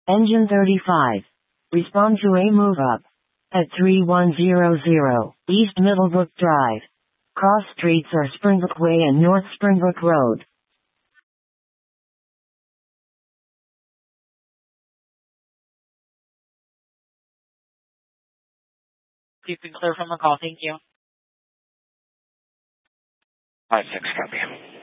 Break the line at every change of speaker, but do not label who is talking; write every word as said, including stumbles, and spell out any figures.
Engine thirty-five. Respond to a move up. At three one zero zero, East Middlebrook Drive. Cross streets are Springbrook Way and North Springbrook Road.
You've been clear from the call. Thank you.
five six, copy.